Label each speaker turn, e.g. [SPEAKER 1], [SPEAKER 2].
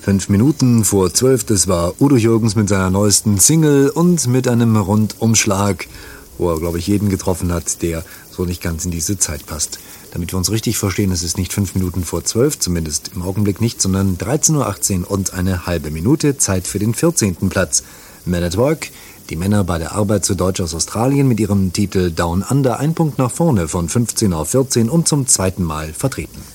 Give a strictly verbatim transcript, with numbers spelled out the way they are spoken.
[SPEAKER 1] Fünf Minuten vor zwölf, das war Udo Jürgens mit seiner neuesten Single und mit einem Rundumschlag, wo er, glaube ich, jeden getroffen hat, der so nicht ganz in diese Zeit passt. Damit wir uns richtig verstehen, es ist nicht fünf Minuten vor zwölf, zumindest im Augenblick nicht, sondern dreizehn Uhr achtzehn und eine halbe Minute, Zeit für den vierzehnten Platz. Men at Work, die Männer bei der Arbeit zu Deutsch aus Australien mit ihrem Titel Down Under, ein Punkt nach vorne von fünfzehn auf vierzehn und zum zweiten Mal vertreten.